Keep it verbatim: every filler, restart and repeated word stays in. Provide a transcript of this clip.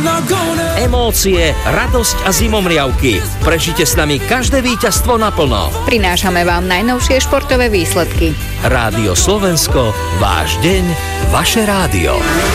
Emócie, radosť a zimomriavky. Prežite s nami každé víťazstvo naplno. Prinášame vám najnovšie športové výsledky. Rádio Slovensko, váš deň, vaše rádio.